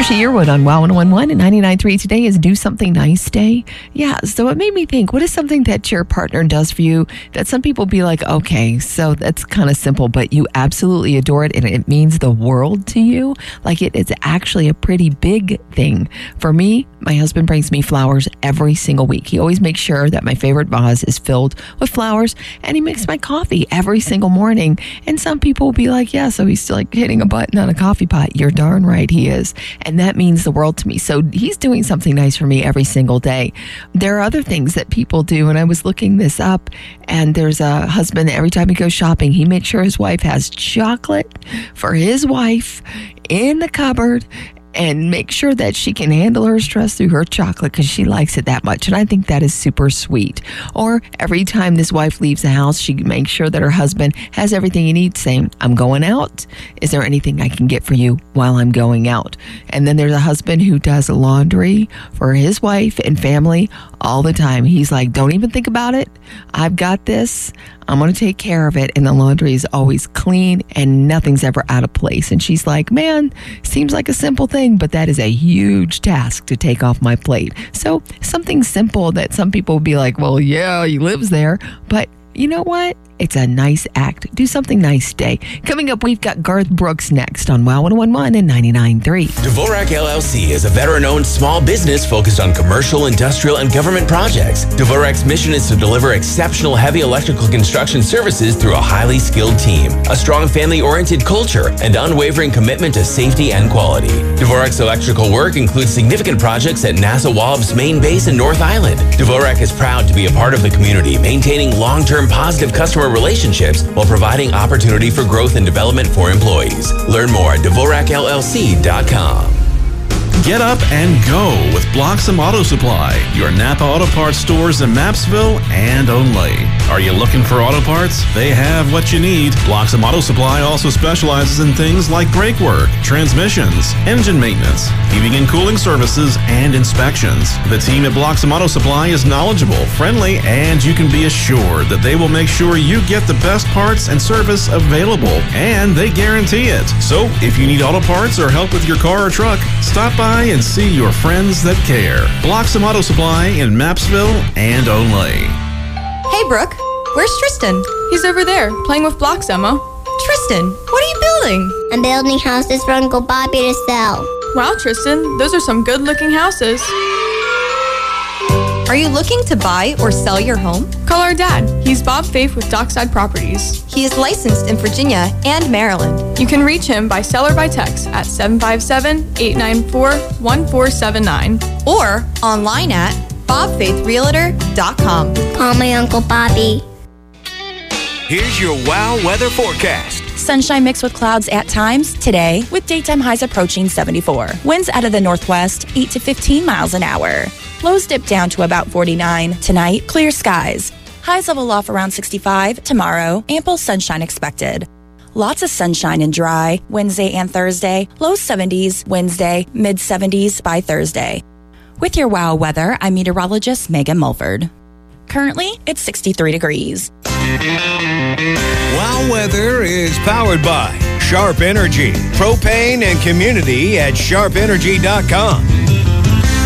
Trisha Yearwood on WOW 101 and 99.3. Today is Do Something Nice Day. Yeah, so it made me think, what is something that your partner does for you that some people be like, okay, so that's kind of simple, but you absolutely adore it and it means the world to you? Like it is actually a pretty big thing. For me, my husband brings me flowers every single week. He always makes sure that my favorite vase is filled with flowers, and he makes my coffee every single morning. And some people will be like, yeah, so he's like hitting a button on a coffee pot. You're darn right he is. And that means the world to me. So he's doing something nice for me every single day. There are other things that people do, and I was looking this up, and there's a husband, every time he goes shopping, he makes sure his wife has chocolate for his wife in the cupboard, and make sure that she can handle her stress through her chocolate because she likes it that much. And I think that is super sweet. Or every time this wife leaves the house, she makes sure that her husband has everything he needs, saying, I'm going out. Is there anything I can get for you while I'm going out? And then there's a husband who does laundry for his wife and family all the time. He's like, don't even think about it. I've got this. I'm going to take care of it. And the laundry is always clean and nothing's ever out of place. And she's like, man, seems like a simple thing, but that is a huge task to take off my plate. So something simple that some people will be like, well, yeah, he lives there. But you know what? It's a nice act. Do something nice today. Coming up, we've got Garth Brooks next on WOW 101 and 99.3. Dvorak LLC is a veteran-owned small business focused on commercial, industrial, and government projects. Dvorak's mission is to deliver exceptional heavy electrical construction services through a highly skilled team, a strong family-oriented culture, and unwavering commitment to safety and quality. Dvorak's electrical work includes significant projects at NASA Wallops Main Base in North Island. Dvorak is proud to be a part of the community, maintaining long-term positive customer relationships while providing opportunity for growth and development for employees. Learn more at DvorakLLC.com. Get up and go with Bloxham Auto Supply, your Napa Auto Parts stores in Mapsville and Only. Are you looking for auto parts? They have what you need. Bloxham Auto Supply also specializes in things like brake work, transmissions, engine maintenance, heating and cooling services, and inspections. The team at Bloxham Auto Supply is knowledgeable, friendly, and you can be assured that they will make sure you get the best parts and service available, and they guarantee it. So if you need auto parts or help with your car or truck, stop by and see your friends that care. Bloxham Auto Supply in Mapsville and Only. Hey, Brooke, where's Tristan? He's over there, playing with blocks, Emma. Tristan, what are you building? I'm building houses for Uncle Bobby to sell. Wow, Tristan, those are some good-looking houses. Are you looking to buy or sell your home? Call our dad. He's Bob Faith with Dockside Properties. He is licensed in Virginia and Maryland. You can reach him by cell or by text at 757-894-1479. Or online at bobfaithrealtor.com. Call my Uncle Bobby. Here's your WOW weather forecast. Sunshine mixed with clouds at times today, with daytime highs approaching 74. Winds out of the northwest, 8 to 15 miles an hour. Lows dip down to about 49. Tonight, clear skies. Highs level off around 65. Tomorrow, ample sunshine expected. Lots of sunshine and dry Wednesday and Thursday. Low 70s Wednesday, mid 70s by Thursday. With your WOW weather, I'm meteorologist Megan Mulford. Currently, it's 63 degrees. WOW weather is powered by Sharp Energy, propane and community at sharpenergy.com.